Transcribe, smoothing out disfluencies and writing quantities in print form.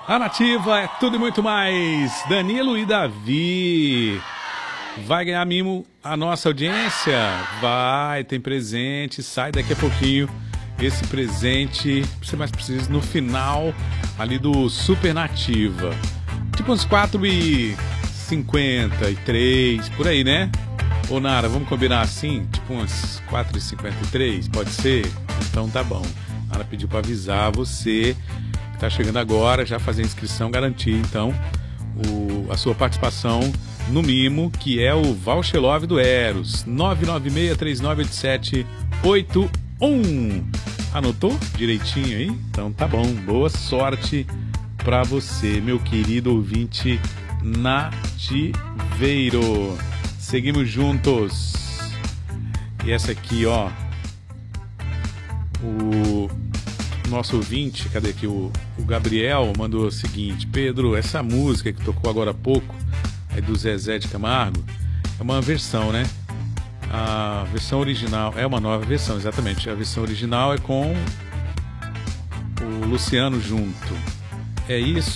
A Nativa é tudo e muito mais. Danilo e Davi. Vai ganhar mimo a nossa audiência? Vai, tem presente. Sai daqui a pouquinho. Esse presente, você mais precisa no final ali do Super Nativa. Tipo uns 4h53, por aí, né? Ô Nara, vamos combinar assim? Tipo umas 4h53, pode ser? Então tá bom. Nara pediu para avisar você que tá chegando agora, já fazer a inscrição, garantir então a sua participação no mimo, que é o Voucher Love do Eros. 996398781. Anotou direitinho aí? Então tá bom. Boa sorte pra você, meu querido ouvinte nativeiro. Seguimos juntos. E essa aqui, ó. O nosso ouvinte, cadê aqui? O Gabriel mandou o seguinte: Pedro, essa música que tocou agora há pouco, é do Zezé de Camargo, é uma versão, né? A versão original é uma nova versão, exatamente. A versão original é com o Luciano junto. É isso.